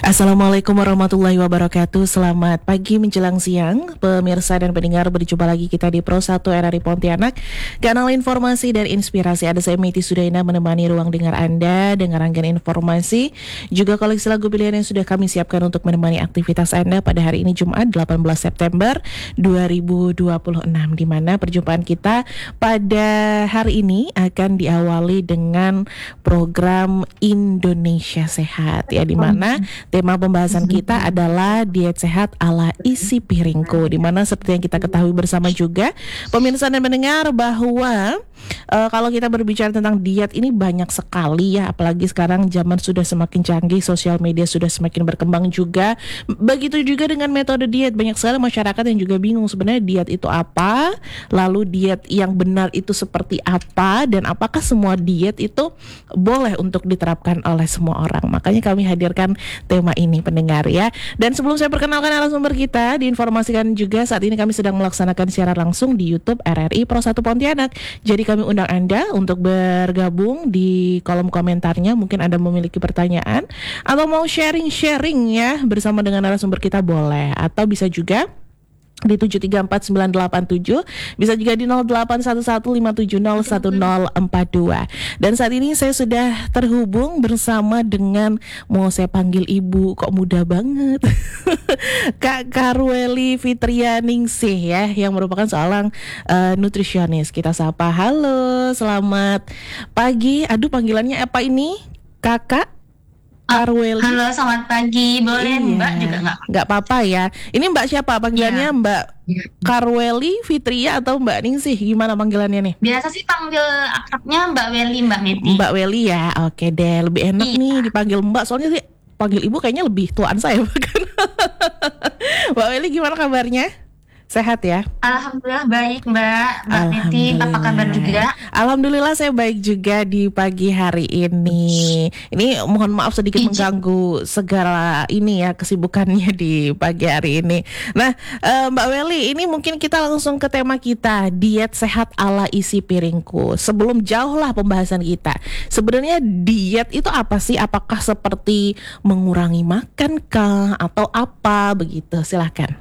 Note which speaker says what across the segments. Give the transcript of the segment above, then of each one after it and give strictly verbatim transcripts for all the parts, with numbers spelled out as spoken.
Speaker 1: Assalamualaikum warahmatullahi wabarakatuh. Selamat pagi menjelang siang, pemirsa dan pendengar. Berjumpa lagi kita di Pro satu R R I Pontianak, kanal informasi dan inspirasi. Ada saya Meti Sudaina menemani ruang dengar Anda dengan rangkaian informasi, juga koleksi lagu pilihan yang sudah kami siapkan untuk menemani aktivitas Anda pada hari ini Jumat delapan belas September dua ribu dua puluh enam, di mana perjumpaan kita pada hari ini akan diawali dengan program Indonesia Sehat, ya, di mana tema pembahasan kita adalah diet sehat ala isi piringku, di mana seperti yang kita ketahui bersama juga pemirsa dan mendengar bahwa uh, kalau kita berbicara tentang diet ini banyak sekali, ya, apalagi sekarang zaman sudah semakin canggih, sosial media sudah semakin berkembang juga. Begitu juga dengan metode diet, banyak sekali masyarakat yang juga bingung sebenarnya diet itu apa, lalu diet yang benar itu seperti apa, dan apakah semua diet itu boleh untuk diterapkan oleh semua orang. Makanya kami hadirkan tema ini, pendengar, ya. Dan sebelum saya perkenalkan narasumber kita, diinformasikan juga saat ini kami sedang melaksanakan siaran langsung di YouTube R R I Pro satu Pontianak. Jadi kami undang Anda untuk bergabung di kolom komentarnya. Mungkin Anda memiliki pertanyaan atau mau sharing-sharing, ya, bersama dengan narasumber kita, boleh. Atau bisa juga di tujuh tiga empat sembilan delapan tujuh, bisa juga di nol delapan satu satu lima tujuh nol satu nol empat dua. Dan saat ini saya sudah terhubung bersama dengan, mau saya panggil ibu, kok muda banget, Kak Karweli Fitrianingsih, ya, yang merupakan seorang uh, nutrisionis. Kita sapa. Halo, selamat pagi. Aduh, panggilannya apa ini, Kakak Karweli?
Speaker 2: Halo, selamat pagi. Boleh, iya. Mbak juga nggak?
Speaker 1: Nggak apa-apa, ya. Ini Mbak siapa panggilannya? Ya. Mbak Karweli Fitria atau Mbak Ningsih? Gimana panggilannya nih?
Speaker 2: Biasa sih panggil akrabnya Mbak Weli, Mbak Meti.
Speaker 1: Mbak Weli, ya. Oke deh, lebih enak iya. nih dipanggil Mbak. Soalnya sih panggil ibu kayaknya lebih tuaan saya. Mbak Weli, gimana kabarnya? Sehat, ya?
Speaker 2: Alhamdulillah baik, Mbak. Mbak Meti, apa kabar juga?
Speaker 1: Alhamdulillah saya baik juga di pagi hari ini. Ini mohon maaf sedikit Iji. mengganggu segala ini, ya, kesibukannya di pagi hari ini. Nah, uh, Mbak Weli, ini mungkin kita langsung ke tema kita, diet sehat ala isi piringku. Sebelum jauh lah pembahasan kita, sebenarnya diet itu apa sih? Apakah seperti mengurangi makan kah atau apa begitu? Silahkan.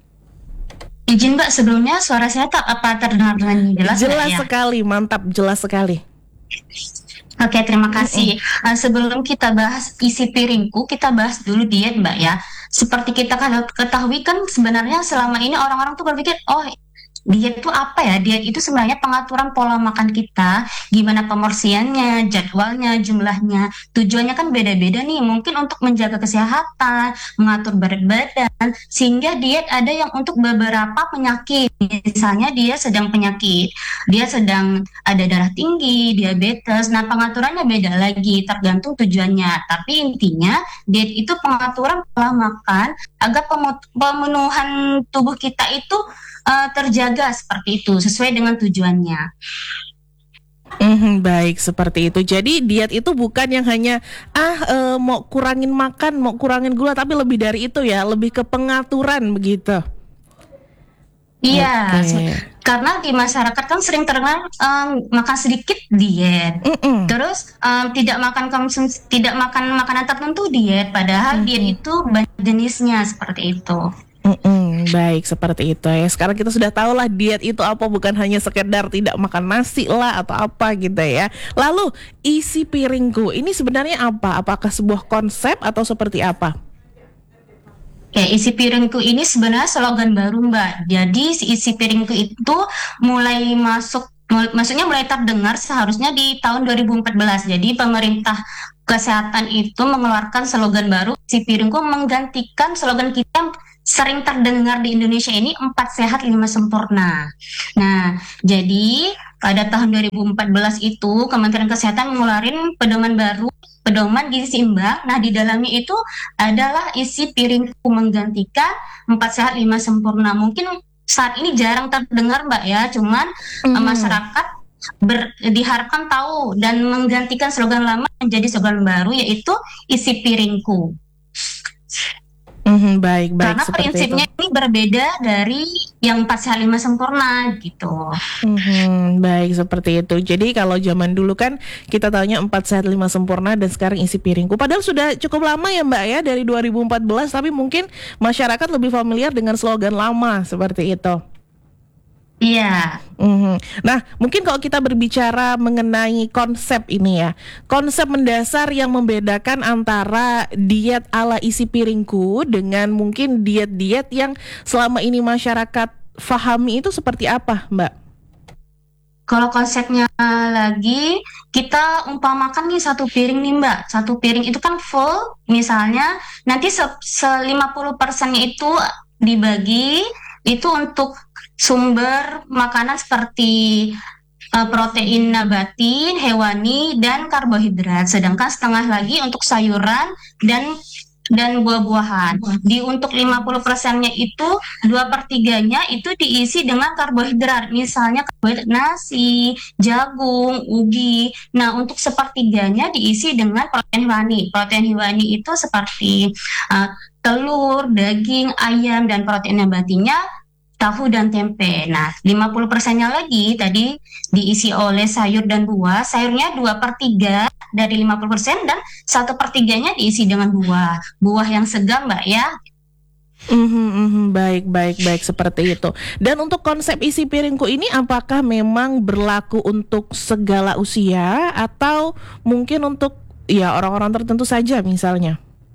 Speaker 2: Izin Mbak, sebelumnya suara saya tak apa terdengar dengan jelas?
Speaker 1: Jelas
Speaker 2: ya?
Speaker 1: sekali, mantap, jelas sekali.
Speaker 2: Oke, terima kasih. Uh, sebelum kita bahas isi piringku, kita bahas dulu diet, Mbak, ya. Seperti kita kan ketahui kan sebenarnya selama ini orang-orang tuh berpikir, oh, diet itu apa ya? Diet itu sebenarnya pengaturan pola makan kita, gimana pemorsiannya, jadwalnya, jumlahnya. Tujuannya kan beda-beda nih, mungkin untuk menjaga kesehatan, mengatur berat badan, sehingga diet ada yang untuk beberapa penyakit. Misalnya dia sedang penyakit, dia sedang ada darah tinggi, diabetes. Nah, pengaturannya beda lagi, tergantung tujuannya. Tapi intinya diet itu pengaturan pola makan agar pemenuhan tubuh kita itu Uh, terjaga seperti itu, sesuai dengan tujuannya.
Speaker 1: Mm, baik, seperti itu. Jadi diet itu bukan yang hanya ah e, mau kurangin makan, mau kurangin gula, tapi lebih dari itu, ya, lebih ke pengaturan begitu.
Speaker 2: Iya, okay. Karena di masyarakat kan sering terdengar um, makan sedikit diet, Mm-mm. terus um, tidak makan konsumsi, tidak makan makanan tertentu diet, padahal Mm-mm. diet itu banyak jenisnya seperti itu.
Speaker 1: Mm-mm, baik, seperti itu, ya. Sekarang kita sudah tahu lah diet itu apa, bukan hanya sekedar tidak makan nasi lah atau apa gitu, ya. Lalu isi piringku ini sebenarnya apa? Apakah sebuah konsep atau seperti apa?
Speaker 2: Oke, isi piringku ini sebenarnya slogan baru, Mbak. Jadi si isi piringku itu mulai masuk, maksudnya mulai terdengar seharusnya di tahun dua ribu empat belas. Jadi pemerintah kesehatan itu mengeluarkan slogan baru, isi piringku, menggantikan slogan kita sering terdengar di Indonesia ini, empat sehat lima sempurna. Nah, jadi pada tahun dua ribu empat belas itu Kementerian Kesehatan mengeluarkan pedoman baru, pedoman gizi seimbang. Nah, di dalamnya itu adalah isi piringku menggantikan empat sehat lima sempurna. Mungkin saat ini jarang terdengar, Mbak, ya, cuman mm. masyarakat ber, diharapkan tahu dan menggantikan slogan lama menjadi slogan baru, yaitu isi piringku.
Speaker 1: Mhm, baik baik
Speaker 2: Karena
Speaker 1: seperti itu.
Speaker 2: prinsipnya ini berbeda dari yang empat sehat lima sempurna gitu.
Speaker 1: Mhm, baik seperti itu. Jadi kalau zaman dulu kan kita taunya empat sehat lima sempurna dan sekarang isi piringku. Padahal sudah cukup lama ya Mbak ya dari dua ribu empat belas, tapi mungkin masyarakat lebih familiar dengan slogan lama seperti itu.
Speaker 2: Iya.
Speaker 1: Mhm. Nah, mungkin kalau kita berbicara mengenai konsep ini ya, konsep mendasar yang membedakan antara diet ala isi piringku dengan mungkin diet-diet yang selama ini masyarakat fahami itu seperti apa, Mbak?
Speaker 2: Kalau konsepnya lagi, kita umpamakan nih satu piring nih Mbak, satu piring itu kan full, misalnya nanti se, se lima puluh persennya itu dibagi, itu untuk sumber makanan seperti eh, protein nabati, hewani, dan karbohidrat. Sedangkan setengah lagi untuk sayuran dan dan buah-buahan. Di untuk lima puluh persennya itu dua per tiganya itu diisi dengan karbohidrat. Misalnya karbohidrat nasi, jagung, ubi. Nah, untuk sepertiganya diisi dengan protein hewani. Protein hewani itu seperti uh, telur, daging, ayam, dan protein nabatinya tahu dan tempe. Nah, lima puluh persennya lagi tadi diisi oleh sayur dan buah. Sayurnya dua per tiga dari lima puluh persen dan satu per tiganya diisi dengan buah. Buah yang segar, Mbak ya.
Speaker 1: Mhm, mhm, baik, baik, baik seperti itu. Dan untuk konsep isi piringku ini apakah memang berlaku untuk segala usia atau mungkin untuk ya orang-orang tertentu saja misalnya?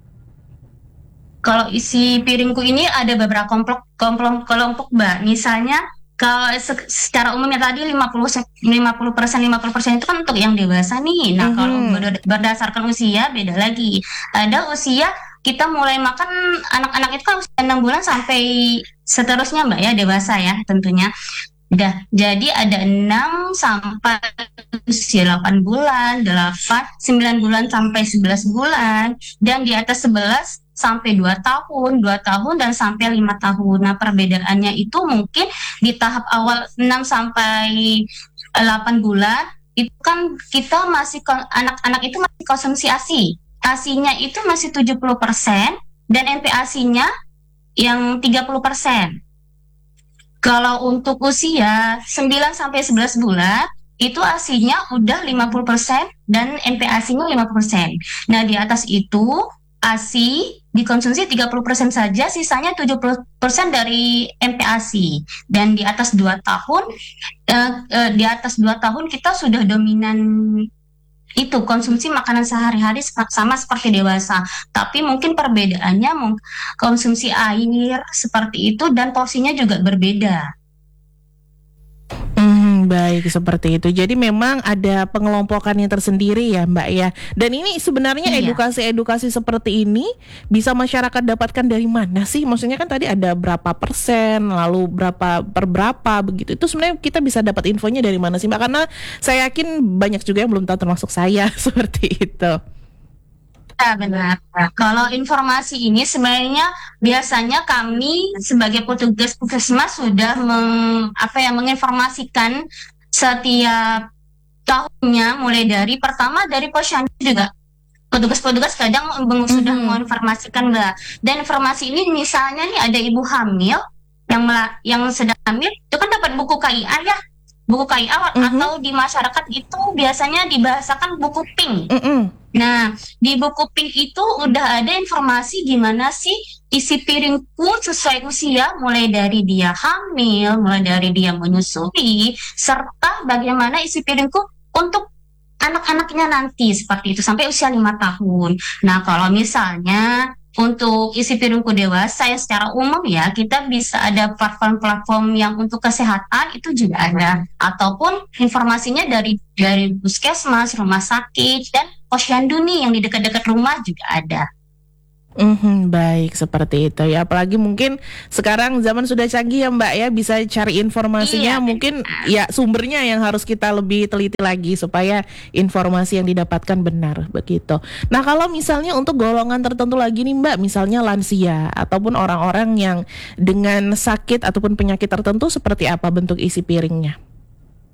Speaker 2: Kalau isi piringku ini ada beberapa kelompok kelompok kelompok, Mbak. Misalnya kalau se- secara umumnya tadi lima puluh se- lima puluh persen lima puluh persen itu kan untuk yang dewasa nih. Nah, kalau
Speaker 1: Mhm.
Speaker 2: ber- berdasarkan usia beda lagi. Ada usia kita mulai makan anak-anak itu kan usia enam bulan sampai seterusnya, Mbak ya, dewasa ya tentunya. Udah, jadi ada enam sampai usia delapan bulan, delapan, sembilan bulan sampai sebelas bulan, dan di atas sebelas sampai dua tahun, dua tahun dan sampai lima tahun. Nah, perbedaannya itu mungkin di tahap awal enam sampai delapan bulan itu kan kita masih kon- anak-anak itu masih konsumsi ASI. ASINya itu masih tujuh puluh persen dan N P A S I-nya yang tiga puluh persen. Kalau untuk usia sembilan sampai sebelas bulan, itu asinya udah lima puluh persen dan N P A S I-nya lima puluh persen. Nah, di atas itu ASI dikonsumsi tiga puluh persen saja, sisanya tujuh puluh persen dari N P A S I. Dan di atas dua tahun, eh, eh, di atas dua tahun kita sudah dominan itu konsumsi makanan sehari-hari sep- sama seperti dewasa. Tapi mungkin perbedaannya mung- konsumsi air seperti itu dan porsinya juga berbeda.
Speaker 1: Mhm, baik seperti itu. Jadi memang ada pengelompokannya tersendiri ya Mbak ya. Dan ini sebenarnya
Speaker 2: Iya.
Speaker 1: edukasi-edukasi seperti ini bisa masyarakat dapatkan dari mana sih? Maksudnya kan tadi ada berapa persen, lalu berapa per berapa begitu. Itu sebenarnya kita bisa dapat infonya dari mana sih Mbak? Karena saya yakin banyak juga yang belum tahu termasuk saya seperti itu.
Speaker 2: Ya, benar. Kalau informasi ini sebenarnya biasanya kami sebagai petugas puskesmas sudah meng, apa ya, menginformasikan setiap tahunnya mulai dari pertama dari posyandu juga petugas-petugas kadang meng- sudah
Speaker 1: Mhm.
Speaker 2: menginformasikan Mbak. Dan informasi ini misalnya nih ada ibu hamil yang mela- yang sedang hamil itu kan dapat buku K I A ya. Buku K I A
Speaker 1: Mhm.
Speaker 2: atau di masyarakat itu biasanya dibahasakan buku pink.
Speaker 1: Mhm.
Speaker 2: Nah, di buku pink itu udah ada informasi gimana sih isi piringku sesuai usia, mulai dari dia hamil, mulai dari dia menyusui, serta bagaimana isi piringku untuk anak-anaknya nanti seperti itu sampai usia lima tahun. Nah, kalau misalnya untuk isi piringku dewasa yang secara umum ya kita bisa ada platform-platform yang untuk kesehatan itu juga ada ataupun informasinya dari dari puskesmas, rumah sakit dan posyandu nih yang di dekat-dekat rumah juga ada.
Speaker 1: Mhm, baik seperti itu ya. Apalagi mungkin sekarang zaman sudah canggih ya Mbak ya, bisa cari informasinya
Speaker 2: Iya,
Speaker 1: mungkin
Speaker 2: benar.
Speaker 1: ya sumbernya yang harus kita lebih teliti lagi supaya informasi yang didapatkan benar begitu. Nah, kalau misalnya untuk golongan tertentu lagi nih Mbak, misalnya lansia ataupun orang-orang yang dengan sakit ataupun penyakit tertentu seperti apa bentuk isi piringnya?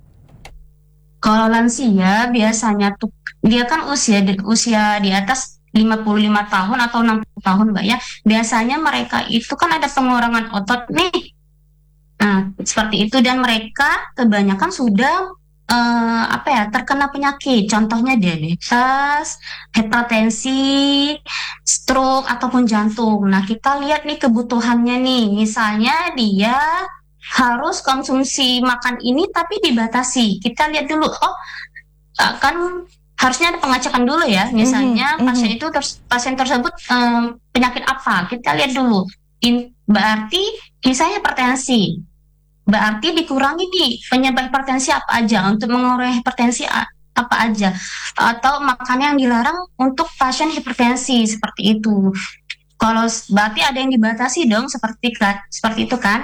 Speaker 2: Kalau lansia biasanya tuh dia kan usia di, usia di atas lima puluh lima tahun atau enam puluh tahun Mbak ya, biasanya mereka itu kan ada pengurangan otot nih. Nah, seperti itu dan mereka kebanyakan sudah eh, apa ya terkena penyakit, contohnya diabetes, hipertensi, stroke ataupun jantung. Nah, kita lihat nih kebutuhannya nih, misalnya dia harus konsumsi makan ini tapi dibatasi. Kita lihat dulu, oh eh, kan harusnya ada pengecekan dulu ya,
Speaker 1: Mhm,
Speaker 2: misalnya pasien
Speaker 1: mhm.
Speaker 2: itu ters- pasien tersebut em, penyakit apa? Kita lihat dulu. In, berarti misalnya hipertensi. Berarti dikurangi nih penyebab hipertensi apa aja untuk mengurangi hipertensi a- apa aja atau makanan yang dilarang untuk pasien hipertensi seperti itu. Kalau s- berarti ada yang dibatasi dong seperti kan seperti itu kan?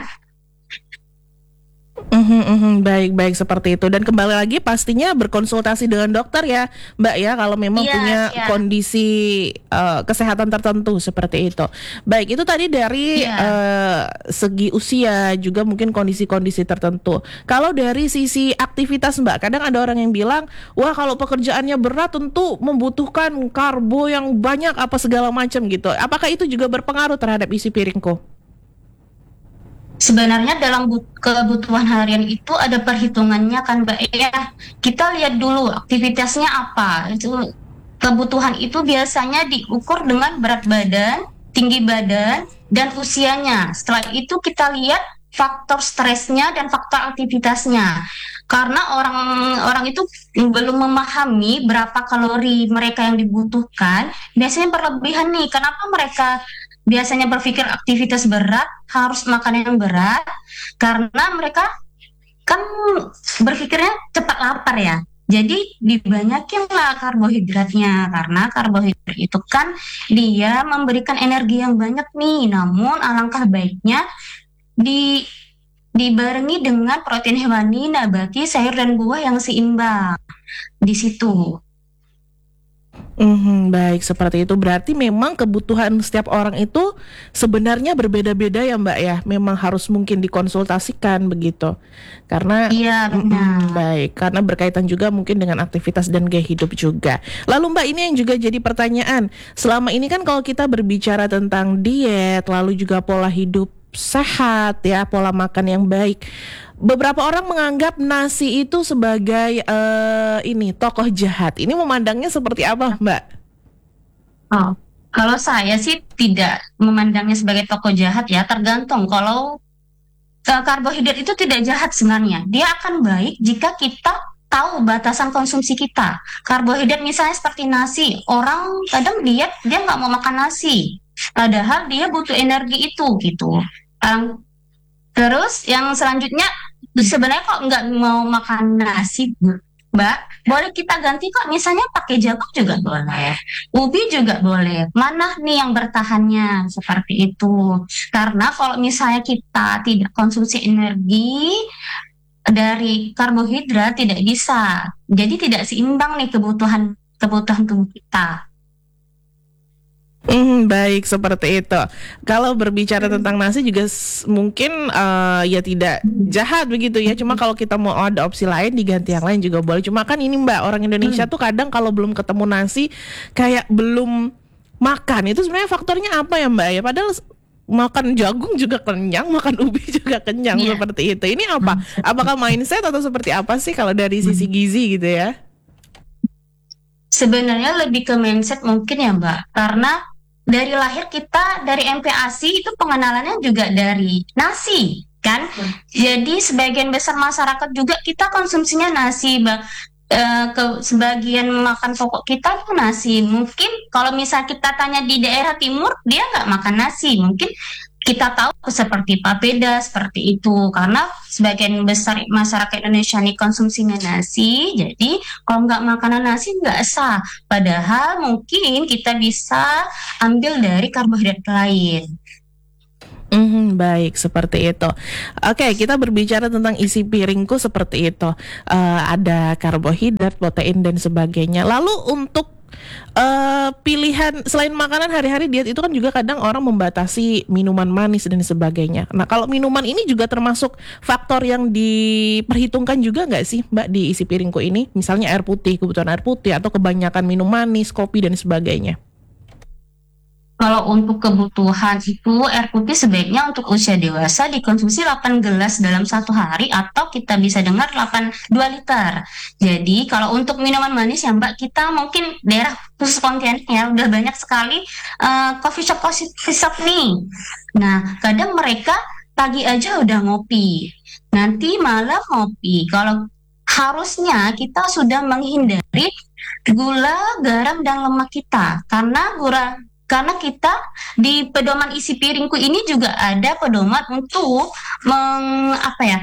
Speaker 1: Mhm, mhm. Baik, baik seperti itu. Dan kembali lagi pastinya berkonsultasi dengan dokter ya, Mbak ya, kalau memang
Speaker 2: Iya,
Speaker 1: punya
Speaker 2: iya,
Speaker 1: kondisi eh, kesehatan tertentu seperti itu. Baik, itu tadi dari
Speaker 2: iya.
Speaker 1: eh, segi usia juga mungkin kondisi-kondisi tertentu. Kalau dari sisi aktivitas Mbak, kadang ada orang yang bilang, wah kalau pekerjaannya berat tentu membutuhkan karbo yang banyak apa segala macam gitu. Apakah itu juga berpengaruh terhadap isi piringku?
Speaker 2: Sebenarnya dalam but- kebutuhan harian itu ada perhitungannya kan Mbak ya. Kita lihat dulu aktivitasnya apa. Itu kebutuhan itu biasanya diukur dengan berat badan, tinggi badan, dan usianya. Setelah itu kita lihat faktor stresnya dan faktor aktivitasnya. Karena orang-orang itu belum memahami berapa kalori mereka yang dibutuhkan, biasanya berlebihan nih. Kenapa mereka biasanya berpikir aktivitas berat harus makan yang berat? Karena mereka kan berpikirnya cepat lapar ya. Jadi dibanyakin lah karbohidratnya karena karbohidrat itu kan dia memberikan energi yang banyak nih. Namun alangkah baiknya di dibarengi dengan protein hewani, nabati, sayur dan buah yang seimbang di situ.
Speaker 1: Mhm, baik seperti itu. Berarti memang kebutuhan setiap orang itu sebenarnya berbeda-beda ya Mbak ya. Memang harus mungkin dikonsultasikan begitu. Karena
Speaker 2: Iya
Speaker 1: mm-mm,
Speaker 2: benar.
Speaker 1: baik, karena berkaitan juga mungkin dengan aktivitas dan gaya hidup juga. Lalu Mbak ini yang juga jadi pertanyaan. Selama ini kan kalau kita berbicara tentang diet, lalu juga pola hidup sehat ya, pola makan yang baik. Beberapa orang menganggap nasi itu sebagai eh, ini tokoh jahat. Ini memandangnya seperti apa, Mbak?
Speaker 2: Oh, kalau saya sih tidak memandangnya sebagai tokoh jahat ya, tergantung. Kalau eh, karbohidrat itu tidak jahat sebenarnya. Dia akan baik jika kita tahu batasan konsumsi kita. Karbohidrat misalnya seperti nasi, orang kadang diet dia nggak mau makan nasi, padahal dia butuh energi itu gitu. Um, Terus yang selanjutnya sebenarnya kok nggak mau makan nasi, Mbak? Boleh kita ganti kok, misalnya pakai jagung juga boleh, ubi juga boleh. Mana nih yang bertahannya seperti itu? Karena kalau misalnya kita tidak konsumsi energi dari karbohidrat tidak bisa, jadi tidak seimbang nih kebutuhan kebutuhan tubuh kita.
Speaker 1: Hmm, baik seperti itu. Kalau berbicara tentang nasi juga s- mungkin eh, ya tidak jahat begitu ya. Cuma kalau kita mau ada opsi lain diganti yang lain juga boleh. Cuma kan ini Mbak, orang Indonesia tuh kadang kalau belum ketemu nasi kayak belum makan. Itu sebenarnya faktornya apa ya Mbak ya? Padahal s- makan jagung juga kenyang, makan ubi juga kenyang
Speaker 2: Iya.
Speaker 1: seperti itu. Ini apa? Apakah mindset atau seperti apa sih kalau dari sisi gizi gitu ya?
Speaker 2: Sebenarnya lebih ke mindset mungkin ya Mbak, karena dari lahir kita dari M P A S I itu pengenalannya juga dari nasi kan. Jadi sebagian besar masyarakat juga kita konsumsinya nasi, Bang. Eh, ke sebagian makan pokok kita tuh nasi. Mungkin kalau misal kita tanya di daerah timur, dia nggak makan nasi. Mungkin kita tahu seperti papeda seperti itu karena sebagian besar masyarakat Indonesia nih konsumsinya nasi. Jadi kalau nggak makanan nasi nggak sah. Padahal mungkin kita bisa ambil dari karbohidrat lain.
Speaker 1: Mhm, baik, seperti itu. Oke, kita berbicara tentang isi piringku seperti itu. Eh, ada karbohidrat, protein, dan sebagainya. Lalu untuk eh, pilihan selain makanan hari-hari diet itu kan juga kadang orang membatasi minuman manis dan sebagainya. Nah, kalau minuman ini juga termasuk faktor yang diperhitungkan juga nggak sih, Mbak, di isi piringku ini? Misalnya air putih, kebutuhan air putih, atau kebanyakan minum manis, kopi, dan sebagainya.
Speaker 2: Kalau untuk kebutuhan itu air putih sebaiknya untuk usia dewasa dikonsumsi delapan gelas dalam satu hari atau kita bisa dengar delapan dua liter. Jadi kalau untuk minuman manis ya Mbak, kita mungkin daerah khusus Pontianak ya udah banyak sekali eh, coffee shop coffee shop nih. Nah, kadang mereka pagi aja udah ngopi. Nanti malam ngopi. Kalau harusnya kita sudah menghindari gula, garam, dan lemak kita karena gula karena kita di pedoman isi piringku ini juga ada pedoman untuk meng, apa ya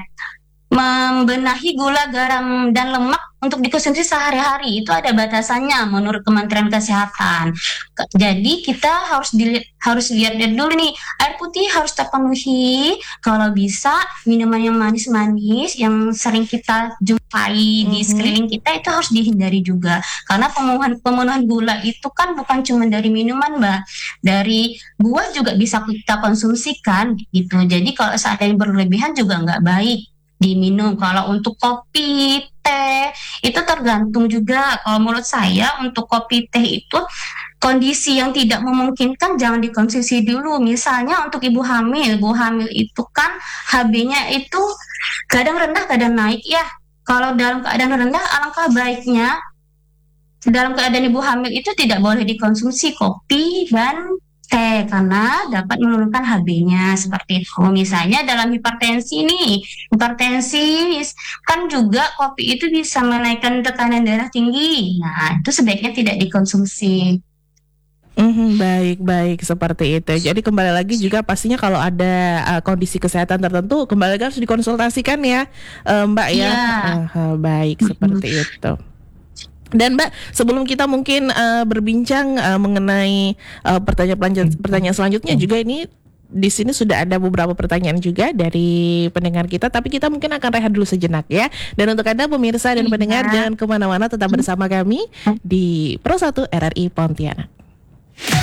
Speaker 2: membenahi gula, garam, dan lemak untuk dikonsumsi sehari-hari. Itu ada batasannya menurut Kementerian Kesehatan. Ke- Jadi kita harus dili- harus lihat dulu nih, air putih harus terpenuhi. Kalau bisa minuman yang manis-manis yang sering kita jumpai di
Speaker 1: Mhm.
Speaker 2: sekeliling kita itu harus dihindari juga. Karena pemenuhan pemenuhan gula itu kan bukan cuma dari minuman, Mbak. Dari buah juga bisa kita konsumsikan gitu. Jadi kalau seandainya berlebihan juga nggak baik diminum. Kalau untuk kopi, teh, itu tergantung juga. Kalau menurut saya untuk kopi teh itu kondisi yang tidak memungkinkan jangan dikonsumsi dulu. Misalnya untuk ibu hamil, ibu hamil itu kan H B-nya itu kadang rendah, kadang naik ya. Kalau dalam keadaan rendah, alangkah baiknya dalam keadaan ibu hamil itu tidak boleh dikonsumsi kopi dan teh karena dapat menurunkan H B-nya seperti itu. Misalnya dalam hipertensi nih, hipertensi kan juga kopi itu bisa menaikkan tekanan darah tinggi. Nah, itu sebaiknya tidak dikonsumsi.
Speaker 1: Mhm, baik baik seperti itu. Jadi kembali lagi juga pastinya kalau ada uh, kondisi kesehatan tertentu kembali lagi harus dikonsultasikan ya, eh, Mbak ya.
Speaker 2: Iya.
Speaker 1: Aha, baik
Speaker 2: Mm-mm.
Speaker 1: seperti itu. Dan Mbak, sebelum kita mungkin uh, berbincang uh, mengenai uh, pertanyaan pelanjut- pertanyaan selanjutnya juga ini di sini sudah ada beberapa pertanyaan juga dari pendengar kita, tapi kita mungkin akan rehat dulu sejenak ya. Dan untuk Anda pemirsa dan pendengar
Speaker 2: Iya.
Speaker 1: jangan kemana-mana, tetap bersama kami di Pro satu R R I Pontianak.